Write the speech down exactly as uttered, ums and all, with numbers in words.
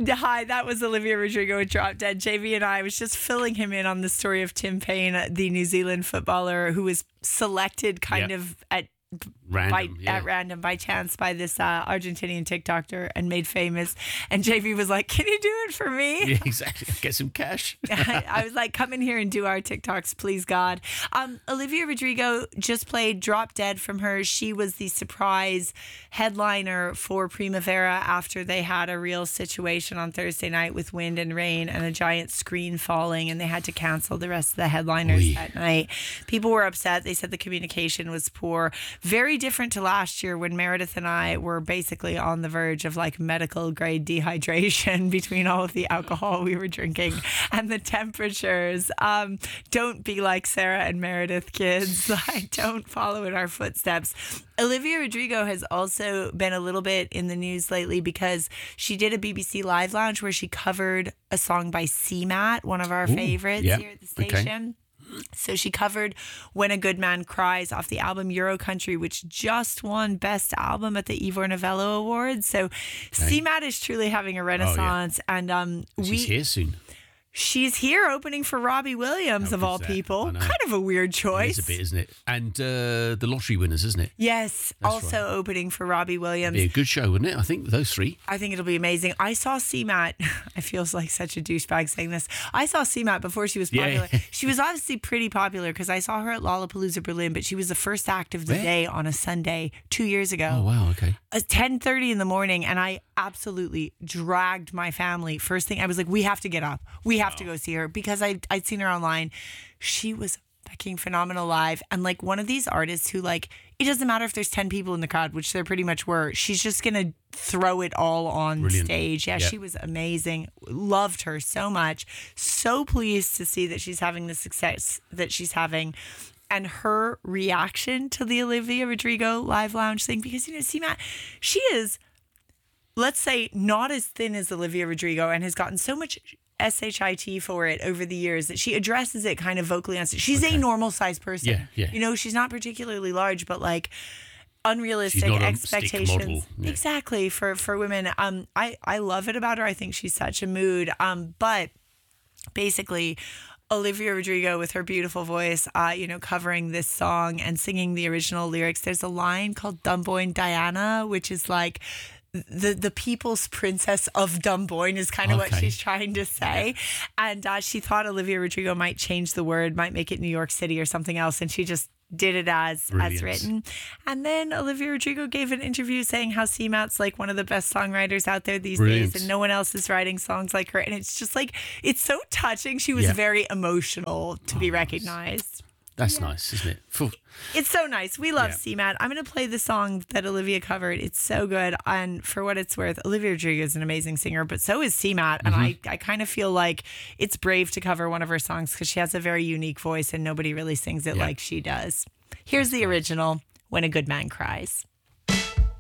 Hi, that was Olivia Rodrigo with Drop Dead. J V and I was just filling him in on the story of Tim Payne, the New Zealand footballer who was selected kind Yep. of at Random, by, yeah. at random by chance by this uh, Argentinian TikToker and made famous. And J V was like, "Can you do it for me?" Yeah, exactly. Get some cash. I, I was like, "Come in here and do our TikToks, please, God." Um, Olivia Rodrigo just played Drop Dead from her. She was the surprise headliner for Primavera after they had a real situation on Thursday night with wind and rain and a giant screen falling, and they had to cancel the rest of the headliners Oy. that night. People were upset. They said the communication was poor. Very different to last year when Meredith and I were basically on the verge of like medical grade dehydration between all of the alcohol we were drinking and the temperatures. Um, don't be like Sarah and Meredith, kids. Like, don't follow in our footsteps. Olivia Rodrigo has also been a little bit in the news lately because she did a B B C Live Lounge where she covered a song by C MAT, one of our Ooh, favorites yeah, here at the okay. station. So she covered When a Good Man Cries off the album Euro Country, which just won Best Album at the Ivor Novello Awards. So C MAT is truly having a renaissance. And um, we She's here soon. she's here opening for Robbie Williams, How of all good's that? people. I know. Kind of a weird choice. It's a bit, isn't it? And uh, the lottery winners, isn't it? Yes, That's also right. opening for Robbie Williams. Be a good show, wouldn't it? I think those three. I think it'll be amazing. I saw C MAT. I feels like such a douchebag saying this. I saw C MAT before she was Yeah. popular. She was obviously pretty popular because I saw her at Lollapalooza Berlin, but she was the first act of the Where? day on a Sunday two years ago. Oh wow, okay. At ten thirty in the morning, and I absolutely dragged my family. First thing, I was like, we have to get up. We have to go see her because I, I'd seen her online. She was fucking phenomenal live. And like one of these artists who like, it doesn't matter if there's ten people in the crowd, which there pretty much were. She's just going to throw it all on Brilliant. stage. Yeah, Yep. she was amazing. Loved her so much. So pleased to see that she's having the success that she's having. And her reaction to the Olivia Rodrigo Live Lounge thing, because, you know, see, Matt, she is, let's say, not as thin as Olivia Rodrigo and has gotten so much shit for it over the years that she addresses it kind of vocally on stage. She's Okay. a normal sized person. Yeah, yeah. You know, she's not particularly large, but like unrealistic She's not a stick expectations. model. Yeah. Exactly, for, for women. Um, I, I love it about her. I think she's such a mood. Um, but basically, Olivia Rodrigo with her beautiful voice, uh, you know, covering this song and singing the original lyrics. There's a line called Dumboyne Diana, which is like the the people's princess of Dumboyne is kind of what Okay. she's trying to say. And uh, she thought Olivia Rodrigo might change the word, might make it New York City or something else. And she just did it as as Brilliant. written. And then Olivia Rodrigo gave an interview saying how C MAT's like one of the best songwriters out there these Brilliant. days and no one else is writing songs like her. And it's just like, it's so touching. She was Yeah. very emotional to be Oh, recognized. That's nice, isn't it? Phew. It's so nice. We love Yeah. C MAT. I'm going to play the song that Olivia covered. It's so good. And for what it's worth, Olivia Rodrigo is an amazing singer, but so is C MAT. And I, I kind of feel like it's brave to cover one of her songs because she has a very unique voice and nobody really sings it Yeah. like she does. Here's the original, When a Good Man Cries.